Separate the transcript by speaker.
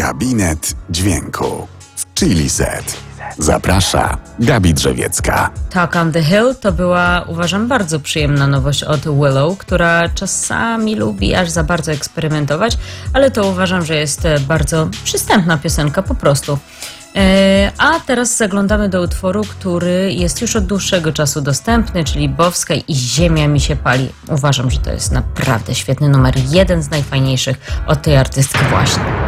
Speaker 1: Gabinet Dźwięku w Chili Set. Zaprasza Gabi Drzewiecka.
Speaker 2: Talk on the Hill to była, uważam, bardzo przyjemna nowość od Willow, która czasami lubi aż za bardzo eksperymentować, ale to uważam, że jest bardzo przystępna piosenka po prostu. A teraz zaglądamy do utworu, który jest już od dłuższego czasu dostępny, czyli Bowska i Ziemia mi się pali. Uważam, że to jest naprawdę świetny numer, jeden z najfajniejszych od tej artystki właśnie.